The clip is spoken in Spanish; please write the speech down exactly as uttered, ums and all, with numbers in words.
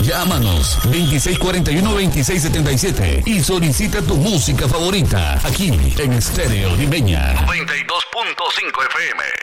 Llámanos veintiséis cuarenta y uno, veintiséis setenta y siete y solicita tu música favorita aquí en Estéreo Limeña noventa y dos punto cinco F M.